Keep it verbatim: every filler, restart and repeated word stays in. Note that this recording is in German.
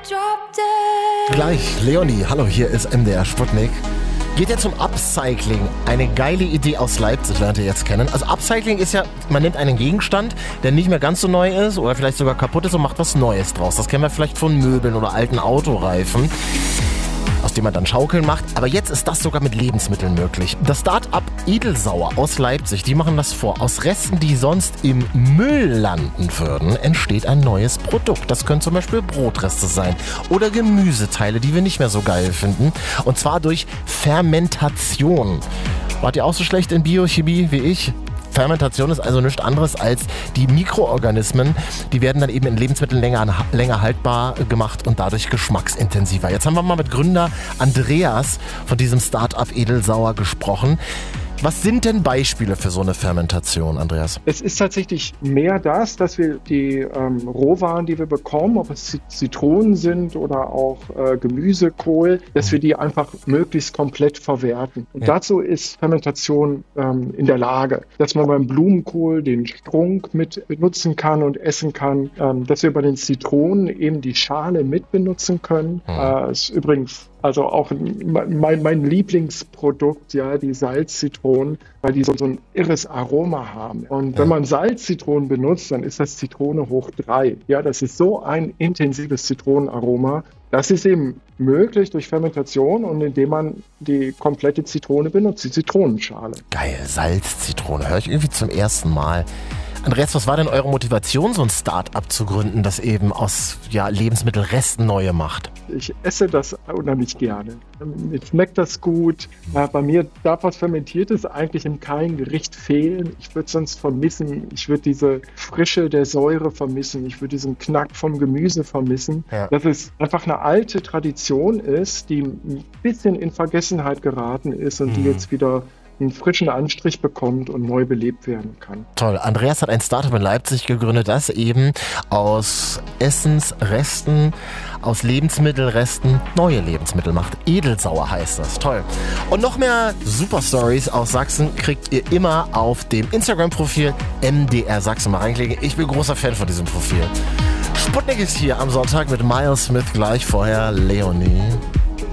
Gleich, Leonie, hallo, hier ist M D R Sputnik. Geht ja zum Upcycling. Eine geile Idee aus Leipzig, lernt ihr jetzt kennen. Also Upcycling ist ja, man nimmt einen Gegenstand, der nicht mehr ganz so neu ist oder vielleicht sogar kaputt ist und macht was Neues draus. Das kennen wir vielleicht von Möbeln oder alten Autoreifen, aus dem man dann Schaukeln macht. Aber jetzt ist das sogar mit Lebensmitteln möglich. Das Start-up Edelsauer aus Leipzig, die machen das vor. Aus Resten, die sonst im Müll landen würden, entsteht ein neues Produkt. Das können zum Beispiel Brotreste sein oder Gemüseteile, die wir nicht mehr so geil finden. Und zwar durch Fermentation. Wart ihr auch so schlecht in Biochemie wie ich? Fermentation ist also nichts anderes als die Mikroorganismen, die werden dann eben in Lebensmitteln länger, länger haltbar gemacht und dadurch geschmacksintensiver. Jetzt haben wir mal mit Gründer Andreas von diesem Start-up Edelsauer gesprochen. Was sind denn Beispiele für so eine Fermentation, Andreas? Es ist tatsächlich mehr das, dass wir die ähm, Rohwaren, die wir bekommen, ob es Zitronen sind oder auch äh, Gemüse, Kohl, dass wir die einfach möglichst komplett verwerten. Und ja. dazu ist Fermentation ähm, in der Lage, dass man beim Blumenkohl den Strunk mit benutzen kann und essen kann, ähm, dass wir bei den Zitronen eben die Schale mit benutzen können. Mhm. Äh, ist übrigens also auch mein, mein Lieblingsprodukt, ja, die Salzzitronen, weil die so, so ein irres Aroma haben. Und wenn man Salzzitronen benutzt, dann ist das Zitrone hoch drei. Ja, das ist so ein intensives Zitronenaroma. Das ist eben möglich durch Fermentation und indem man die komplette Zitrone benutzt, die Zitronenschale. Geil, Salzzitrone, höre ich irgendwie zum ersten Mal. Andreas, was war denn eure Motivation, so ein Start-up zu gründen, das eben aus ja, Lebensmittelresten neue macht? Ich esse das unheimlich gerne. Mir schmeckt das gut. Ja, bei mir darf was Fermentiertes eigentlich in keinem Gericht fehlen. Ich würde es sonst vermissen. Ich würde diese Frische der Säure vermissen. Ich würde diesen Knack vom Gemüse vermissen. Ja. Dass es einfach eine alte Tradition ist, die ein bisschen in Vergessenheit geraten ist und mhm. die jetzt wieder einen frischen Anstrich bekommt und neu belebt werden kann. Toll. Andreas hat ein Startup in Leipzig gegründet, das eben aus Essensresten, aus Lebensmittelresten neue Lebensmittel macht. Edelsauer heißt das. Toll. Und noch mehr Super-Stories aus Sachsen kriegt ihr immer auf dem Instagram-Profil M D R Sachsen. Mal reinklicken. Ich bin großer Fan von diesem Profil. Sputnik ist hier am Sonntag mit Miles Smith, gleich vorher Leonie.